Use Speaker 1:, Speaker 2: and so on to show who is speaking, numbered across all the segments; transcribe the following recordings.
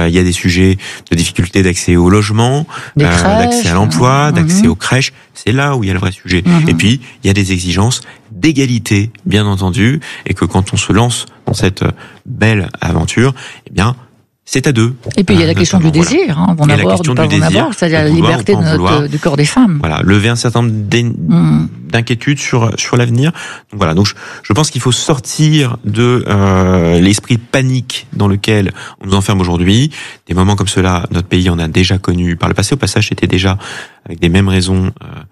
Speaker 1: il y a des sujets de difficulté d'accès au logement, d'accès à l'emploi, d'accès aux crèches. C'est là où il y a le vrai sujet. Et puis, il y a des exigences d'égalité, bien entendu, et que quand on se lance dans cette belle aventure, eh bien, c'est à deux.
Speaker 2: Et puis il y a la question du désir, on aborde ou pas en avoir, c'est-à-dire la liberté du corps des femmes.
Speaker 1: Voilà, lever un certain nombre d'inquiétudes sur l'avenir. Donc voilà, donc je pense qu'il faut sortir de l'esprit de panique dans lequel on nous enferme aujourd'hui. Des moments comme cela, notre pays en a déjà connu par le passé. Au passage, c'était déjà avec des mêmes raisons.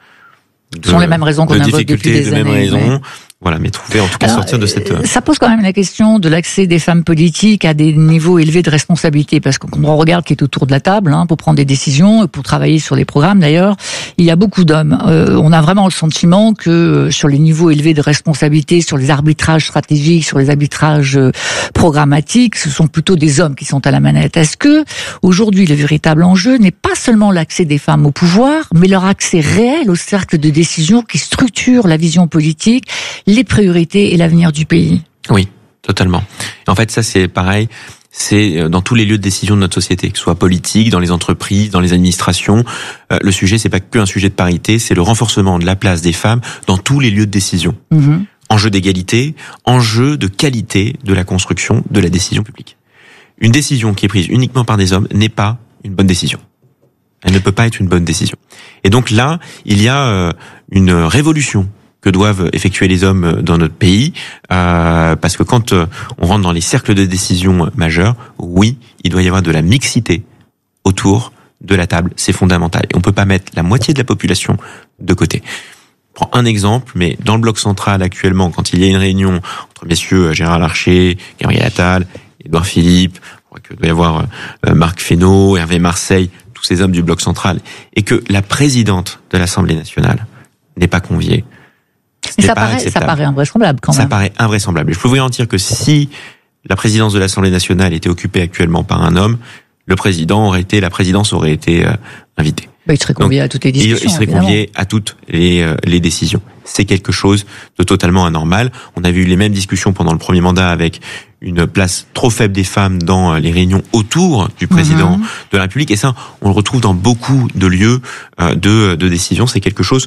Speaker 2: Ce sont les mêmes raisons qu'on invoque depuis des années.
Speaker 1: Raisons. Voilà, mais trouver, en tout cas, sortir de cette...
Speaker 2: Ça pose quand même la question de l'accès des femmes politiques à des niveaux élevés de responsabilité, parce que quand on regarde qui est autour de la table, pour prendre des décisions, pour travailler sur les programmes d'ailleurs, il y a beaucoup d'hommes. On a vraiment le sentiment que sur les niveaux élevés de responsabilité, sur les arbitrages stratégiques, sur les arbitrages programmatiques, ce sont plutôt des hommes qui sont à la manette. Est-ce que, aujourd'hui, le véritable enjeu n'est pas seulement l'accès des femmes au pouvoir, mais leur accès réel au cercle de décision qui structure la vision politique, les priorités et l'avenir du pays?
Speaker 1: Oui, totalement. En fait, ça c'est pareil, c'est dans tous les lieux de décision de notre société, que ce soit politique, dans les entreprises, dans les administrations. Le sujet, c'est pas qu'un sujet de parité, c'est le renforcement de la place des femmes dans tous les lieux de décision. Enjeu d'égalité, enjeu de qualité de la construction de la décision publique. Une décision qui est prise uniquement par des hommes n'est pas une bonne décision. Elle ne peut pas être une bonne décision. Et donc là, il y a une révolution que doivent effectuer les hommes dans notre pays, parce que quand on rentre dans les cercles de décision majeurs, oui, il doit y avoir de la mixité autour de la table, c'est fondamental. Et on peut pas mettre la moitié de la population de côté. Je prends un exemple, mais dans le bloc central actuellement, quand il y a une réunion entre messieurs Gérard Larcher, Gabriel Attal, Édouard Philippe, je crois qu'il doit y avoir Marc Fesneau, Hervé Marseille, tous ces hommes du bloc central, et que la présidente de l'Assemblée nationale n'est pas conviée.
Speaker 2: Mais ça paraît invraisemblable quand même.
Speaker 1: Ça paraît invraisemblable. Je peux vous garantir que si la présidence de l'Assemblée nationale était occupée actuellement par un homme, la présidence aurait été invitée.
Speaker 2: Il serait convié à toutes les discussions.
Speaker 1: Il serait convié à toutes les décisions. C'est quelque chose de totalement anormal. On a vu les mêmes discussions pendant le premier mandat avec une place trop faible des femmes dans les réunions autour du président de la République. Et ça, on le retrouve dans beaucoup de lieux de décision. C'est quelque chose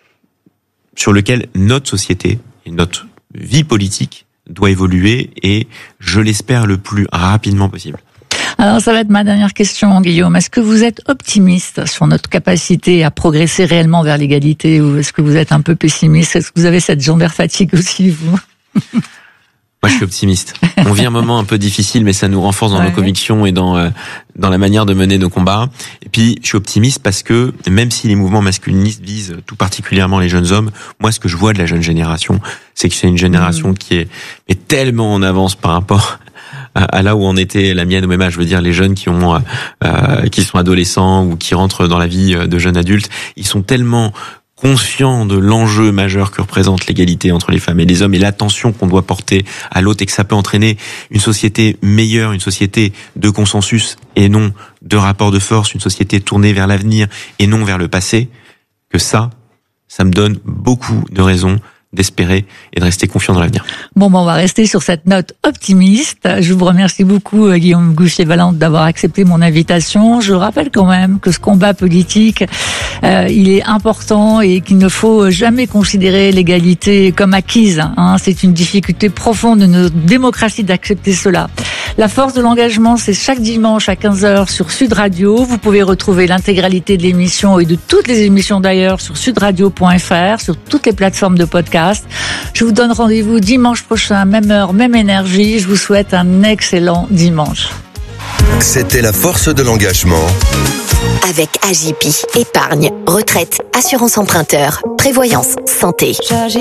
Speaker 1: sur lequel notre société et notre vie politique doit évoluer, et je l'espère le plus rapidement possible.
Speaker 2: Alors ça va être ma dernière question, Guillaume. Est-ce que vous êtes optimiste sur notre capacité à progresser réellement vers l'égalité, ou est-ce que vous êtes un peu pessimiste? Est-ce que vous avez cette gender fatigue aussi, vous?
Speaker 1: Moi, je suis optimiste. On vit un moment un peu difficile, mais ça nous renforce dans nos convictions et dans la manière de mener nos combats. Et puis, je suis optimiste parce que, même si les mouvements masculinistes visent tout particulièrement les jeunes hommes, moi, ce que je vois de la jeune génération, c'est que c'est une génération qui est tellement en avance par rapport à là où on était la mienne au même âge. Je veux dire, les jeunes qui sont adolescents ou qui rentrent dans la vie de jeunes adultes, ils sont tellement conscient de l'enjeu majeur que représente l'égalité entre les femmes et les hommes, et l'attention qu'on doit porter à l'autre, et que ça peut entraîner une société meilleure, une société de consensus et non de rapport de force, une société tournée vers l'avenir et non vers le passé, que ça me donne beaucoup de raisons d'espérer et de rester confiant dans l'avenir.
Speaker 2: Bon, on va rester sur cette note optimiste. Je vous remercie beaucoup, Guillaume Gouchier-Valente, d'avoir accepté mon invitation. Je rappelle quand même que ce combat politique, il est important et qu'il ne faut jamais considérer l'égalité comme acquise. C'est une difficulté profonde de notre démocratie d'accepter cela. La force de l'engagement, c'est chaque dimanche à 15h sur Sud Radio. Vous pouvez retrouver l'intégralité de l'émission et de toutes les émissions d'ailleurs sur sudradio.fr, sur toutes les plateformes de podcast. Je vous donne rendez-vous dimanche prochain, même heure, même énergie. Je vous souhaite un excellent dimanche.
Speaker 3: C'était la force de l'engagement.
Speaker 4: Avec AJP, épargne, retraite, assurance emprunteur, prévoyance, santé.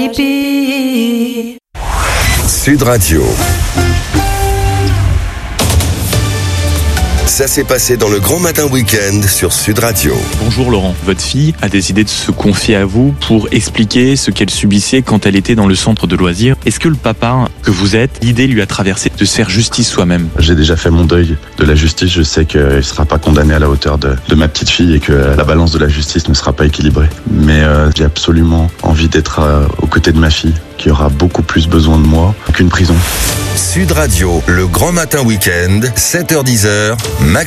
Speaker 3: Sud Radio. Ça s'est passé dans le Grand Matin Week-end sur Sud Radio.
Speaker 5: Bonjour Laurent, votre fille a décidé de se confier à vous pour expliquer ce qu'elle subissait quand elle était dans le centre de loisirs. Est-ce que le papa que vous êtes, l'idée lui a traversé de se faire justice soi-même?
Speaker 6: J'ai déjà fait mon deuil de la justice, je sais qu'il ne sera pas condamné à la hauteur de ma petite fille et que la balance de la justice ne sera pas équilibrée. Mais j'ai absolument envie d'être aux côtés de ma fille, qui aura beaucoup plus besoin de moi qu'une prison.
Speaker 3: Sud Radio, le Grand Matin Week-end, 7h-10h, Max